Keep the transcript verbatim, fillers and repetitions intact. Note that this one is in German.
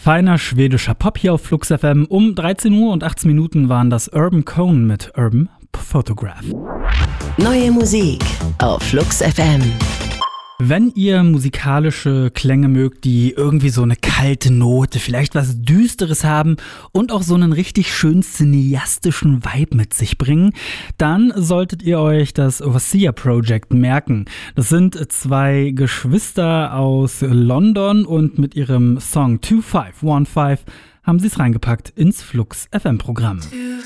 Feiner schwedischer Pop hier auf Flux F M. Um dreizehn Uhr und achtzehn Minuten waren das Urban Cone mit Urban Photograph. Neue Musik auf Flux F M. Wenn ihr musikalische Klänge mögt, die irgendwie so eine kalte Note, vielleicht was Düsteres haben und auch so einen richtig schön cineastischen Vibe mit sich bringen, dann solltet ihr euch das Overseer Project merken. Das sind zwei Geschwister aus London und mit ihrem Song two five one five haben sie es reingepackt ins Flux F M Programm.